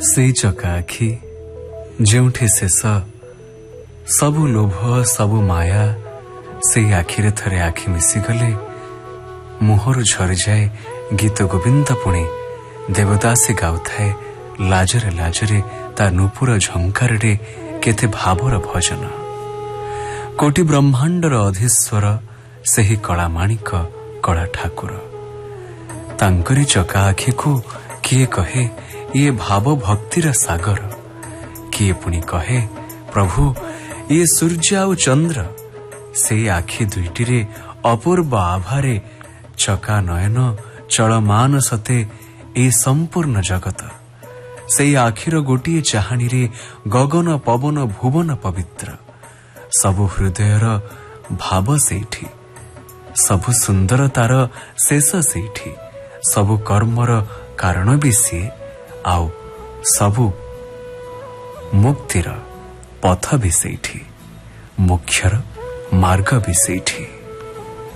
से चका आखि जोठी शेष सबु लोभ सबु माया से आखिरे थरे आखि मिसिगले मुहरु झरी जाए गीत गोविंद पुणी देवदासी गाउथाए लाजरे लाजरे ता नुपुर झंकार केते भावर भजन कोटि ब्रह्मांडर अधीश्वर सेही कला माणिक कला ठाकुर तांकरी चका आखि को किए कहे ये भाव भक्तिर सागर किए पुणी कहे प्रभु ये सूर्य आउ चंद्र से आखि दुईटी रे अपूर्व आभारे चका नयन चलमान सते ए संपूर्ण जगत से आखिर गोटे चाहाणी रे गगन पवन भुवन पवित्र सबु हृदयर भाव सेठी सबु सुंदरतार शेष सेठी सबु कर्मर कारण भी सी आउ सबु मुक्तिर पथ भी सेठी मुख्यर मार्ग भी सेठी।